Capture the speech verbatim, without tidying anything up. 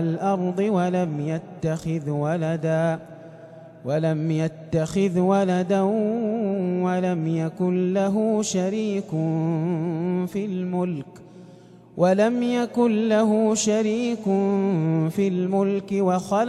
الأرض ولم يتخذ ولدا ولم يتخذ ولدا ولم يكن له شريك في الملك ولم يكن له شريك في الملك وخلق